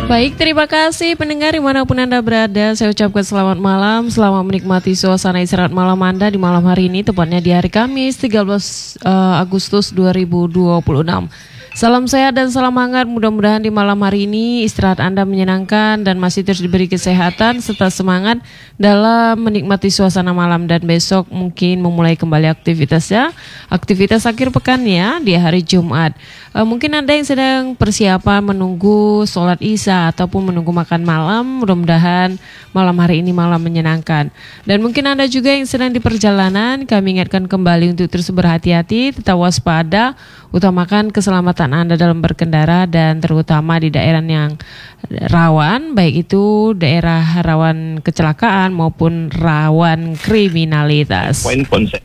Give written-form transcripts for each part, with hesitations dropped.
Baik, terima kasih pendengar dimanapun Anda berada. Saya ucapkan selamat malam, selamat menikmati suasana istirahat malam Anda di malam hari ini, tepatnya di hari Kamis 13 Agustus 2026. Salam sehat dan salam hangat, mudah-mudahan di malam hari ini istirahat Anda menyenangkan dan masih terus diberi kesehatan serta semangat dalam menikmati suasana malam, dan besok mungkin memulai kembali aktivitasnya, aktivitas akhir pekan ya di hari Jumat. Mungkin Anda yang sedang persiapan menunggu sholat Isya ataupun menunggu makan malam, mudah-mudahan malam hari ini malam menyenangkan. Dan mungkin Anda juga yang sedang di perjalanan, kami ingatkan kembali untuk terus berhati-hati, tetap waspada, utamakan keselamatan Anda dalam berkendara dan terutama di daerah yang rawan, baik itu daerah rawan kecelakaan maupun rawan kriminalitas. Poin konsep.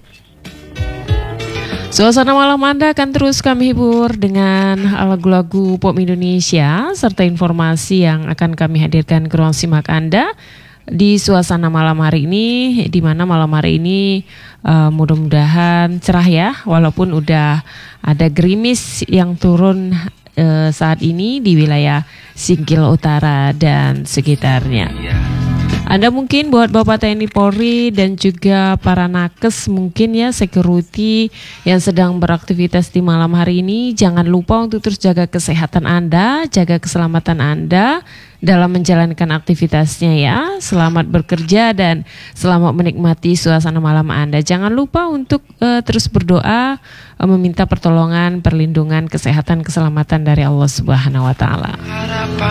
Suasana malam Anda akan terus kami hibur dengan lagu-lagu pop Indonesia serta informasi yang akan kami hadirkan ke ruang simak Anda di suasana malam hari ini, di mana malam hari ini mudah-mudahan cerah ya, walaupun udah ada gerimis yang turun saat ini di wilayah Singkil Utara dan sekitarnya. Anda mungkin buat Bapak TNI Polri dan juga para nakes mungkin ya, security yang sedang beraktivitas di malam hari ini, jangan lupa untuk terus jaga kesehatan Anda, jaga keselamatan Anda dalam menjalankan aktivitasnya ya. Selamat bekerja dan selamat menikmati suasana malam Anda. Jangan lupa untuk terus berdoa, meminta pertolongan, perlindungan, kesehatan, keselamatan dari Allah Subhanahu wa taala.